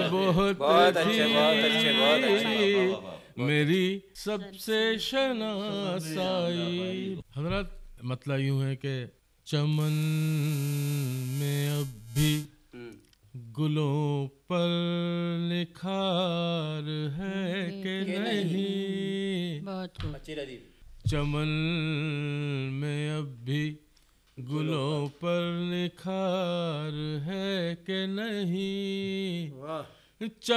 बहुत बहुत अच्छे, थी बहुत अच्छे, बहुत अच्छे। मेरी सबसे शनासाई। हजरत मतलब यूं है कि चमन में अब भी गुलों पर निखार है कि नहीं। बहुत खूब। अच्छी लगी। चमन में अब भी गुलों पर निखार है कि नहीं। वाह।